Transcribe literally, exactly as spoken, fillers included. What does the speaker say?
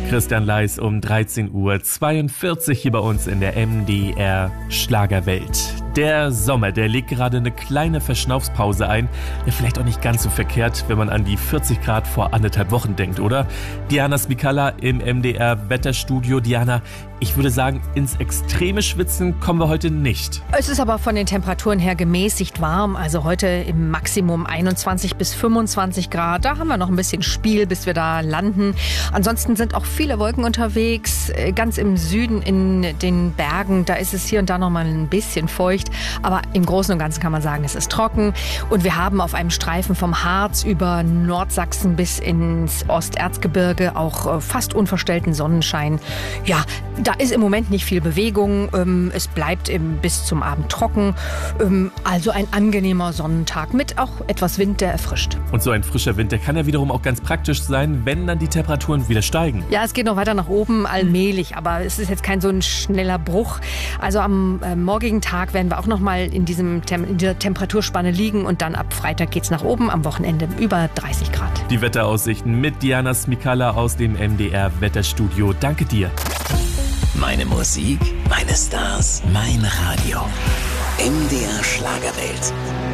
Christian Leis um dreizehn Uhr zweiundvierzig hier bei uns in der M D R Schlagerwelt. Der Sommer, der legt gerade eine kleine Verschnaufspause ein. Ja, vielleicht auch nicht ganz so verkehrt, wenn man an die vierzig Grad vor anderthalb Wochen denkt, oder? Diana Smikalla im M D R Wetterstudio. Diana, ich würde sagen, ins extreme Schwitzen kommen wir heute nicht. Es ist aber von den Temperaturen her gemäßigt warm. Also heute im Maximum einundzwanzig bis fünfundzwanzig Grad. Da haben wir noch ein bisschen Spiel, bis wir da landen. Ansonsten sind auch viele Wolken unterwegs. Ganz im Süden in den Bergen, da ist es hier und da noch mal ein bisschen feucht. Aber im Großen und Ganzen kann man sagen, es ist trocken. Und wir haben auf einem Streifen vom Harz über Nordsachsen bis ins Osterzgebirge auch fast unverstellten Sonnenschein. Ja, da ist im Moment nicht viel Bewegung. Es bleibt bis zum Abend trocken. Also ein angenehmer Sonnentag mit auch etwas Wind, der erfrischt. Und so ein frischer Wind, der kann ja wiederum auch ganz praktisch sein, wenn dann die Temperaturen wieder steigen. Ja, es geht noch weiter nach oben, allmählich. Aber es ist jetzt kein so ein schneller Bruch. Also am äh, morgigen Tag werden wir auch noch mal in, diesem, in dieser Temperaturspanne liegen. Und dann ab Freitag geht's nach oben, am Wochenende über dreißig Grad. Die Wetteraussichten mit Diana Smikalla aus dem M D R Wetterstudio. Danke dir. Meine Musik, meine Stars, mein Radio. M D R Schlagerwelt.